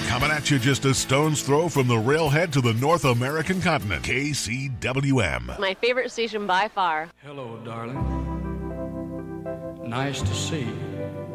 Coming at you just a stone's throw from the railhead to the North American continent. KCWM. My favorite station by far. Hello, darling. Nice to see you.